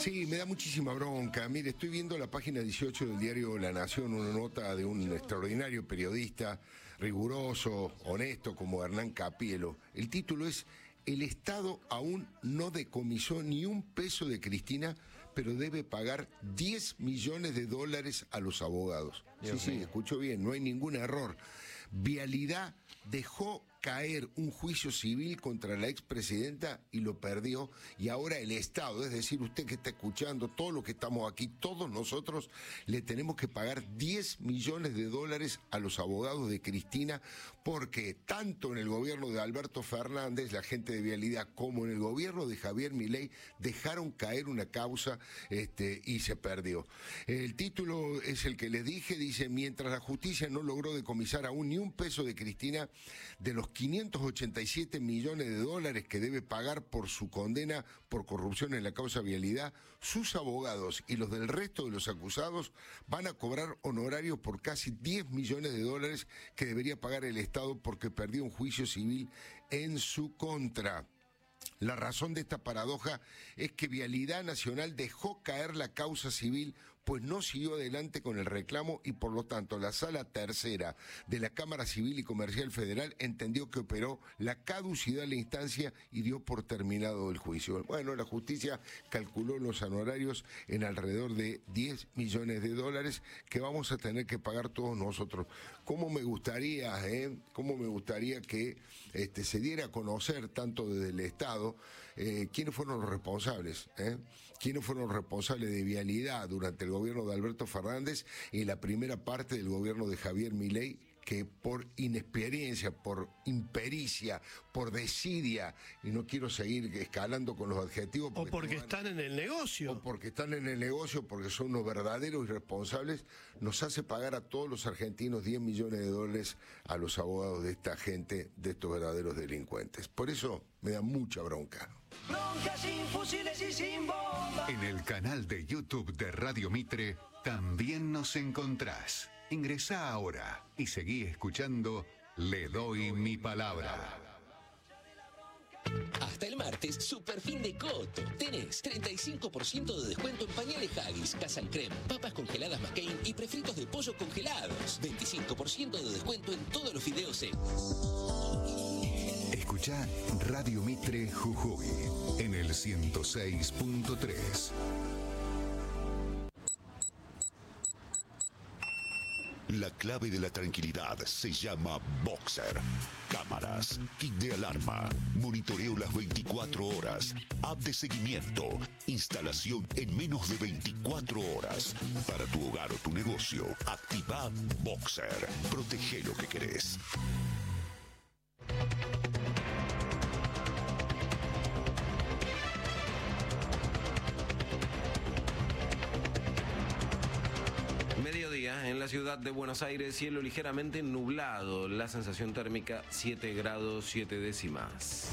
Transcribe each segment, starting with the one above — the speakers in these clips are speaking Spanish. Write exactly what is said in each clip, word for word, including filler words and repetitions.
Sí, me da muchísima bronca. Mire, estoy viendo la página dieciocho del diario La Nación, una nota de un extraordinario periodista, riguroso, honesto, como Hernán Capielo. El título es: el Estado aún no decomisó ni un peso de Cristina, pero debe pagar diez millones de dólares a los abogados. Dios sí, mío. Sí, escucho bien, no hay ningún error. Vialidad dejó caer un juicio civil contra la expresidenta y lo perdió, y ahora el Estado, es decir, usted que está escuchando, todos los que estamos aquí, todos nosotros le tenemos que pagar diez millones de dólares a los abogados de Cristina, porque tanto en el gobierno de Alberto Fernández, la gente de Vialidad, como en el gobierno de Javier Milei dejaron caer una causa este, y se perdió. El título es el que les dije, dice: mientras la justicia no logró decomisar aún ni un peso de Cristina, de los quinientos ochenta y siete millones de dólares que debe pagar por su condena por corrupción en la causa Vialidad, sus abogados y los del resto de los acusados van a cobrar honorarios por casi diez millones de dólares que debería pagar el Estado porque perdió un juicio civil en su contra. La razón de esta paradoja es que Vialidad Nacional dejó caer la causa civil, pues no siguió adelante con el reclamo, y por lo tanto la Sala Tercera de la Cámara Civil y Comercial Federal entendió que operó la caducidad de la instancia y dio por terminado el juicio. Bueno, la justicia calculó los honorarios en alrededor de diez millones de dólares que vamos a tener que pagar todos nosotros. ¿Cómo me gustaría, eh? ¿Cómo me gustaría que este, se diera a conocer, tanto desde el Estado, eh, quiénes fueron los responsables, eh? quiénes fueron los responsables de Vialidad durante el gobierno de Alberto Fernández y la primera parte del gobierno de Javier Milei, que por inexperiencia, por impericia, por desidia, y no quiero seguir escalando con los adjetivos. Porque o porque están en el negocio. O porque están en el negocio, porque son unos verdaderos irresponsables, nos hace pagar a todos los argentinos diez millones de dólares a los abogados de esta gente, de estos verdaderos delincuentes. Por eso me da mucha bronca. Bronca sin fusiles y sin bombas. En el canal de YouTube de Radio Mitre también nos encontrás. Ingresá ahora y seguí escuchando Le Doy Mi Palabra. Hasta el martes, super fin de Coto. Tenés treinta y cinco por ciento de descuento en pañales Haggis, Casal Creme, papas congeladas McCain y prefritos de pollo congelados. veinticinco por ciento de descuento en todos los fideos secos. Escuchá Radio Mitre Jujuy en el ciento seis punto tres. La clave de la tranquilidad se llama Boxer. Cámaras, kit de alarma, monitoreo las veinticuatro horas, app de seguimiento, instalación en menos de veinticuatro horas. Para tu hogar o tu negocio, activa Boxer. Protege lo que querés. Mediodía en la ciudad de Buenos Aires, cielo ligeramente nublado, la sensación térmica siete grados siete décimas.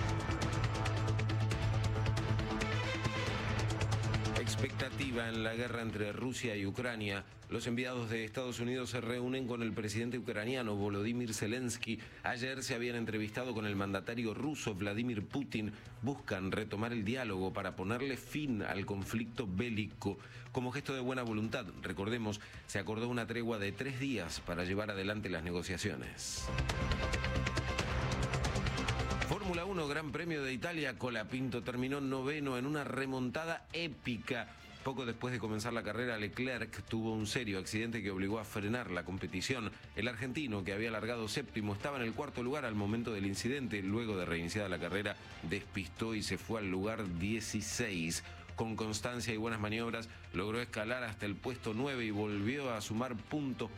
Expectativa en la guerra entre Rusia y Ucrania. Los enviados de Estados Unidos se reúnen con el presidente ucraniano Volodymyr Zelensky. Ayer se habían entrevistado con el mandatario ruso Vladimir Putin. Buscan retomar el diálogo para ponerle fin al conflicto bélico. Como gesto de buena voluntad, recordemos, se acordó una tregua de tres días para llevar adelante las negociaciones. Fórmula uno, Gran Premio de Italia, Colapinto terminó noveno en una remontada épica. Poco después de comenzar la carrera, Leclerc tuvo un serio accidente que obligó a frenar la competición. El argentino, que había largado séptimo, estaba en el cuarto lugar al momento del incidente. Luego de reiniciada la carrera, despistó y se fue al lugar dieciséis. Con constancia y buenas maniobras, logró escalar hasta el puesto nueve y volvió a sumar puntos